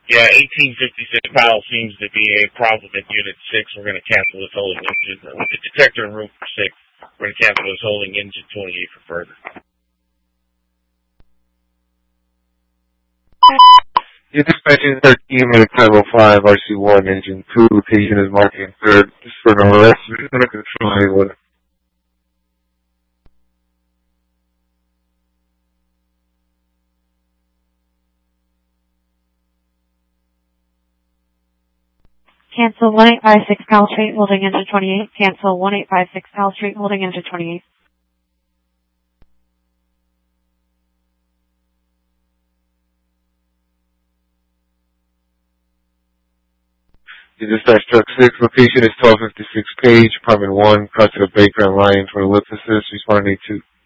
Yeah, 1856 Powell seems to be a problem at Unit 6. We're going to cancel this holding engine. With the detector in room 6, we're going to cancel this holding engine 28 for further. You're dispatching 13 minute time 05, RC1, engine 2, location is marking 3rd. Just for an arrest, we're going to control Haywood. Cancel 1856 Powell Street, holding engine 28. Cancel 1856 Powell Street, holding engine 28. You dispatch truck 6, location is 1256 Page, apartment 1, cross to the Baker line for ellipsis, responding to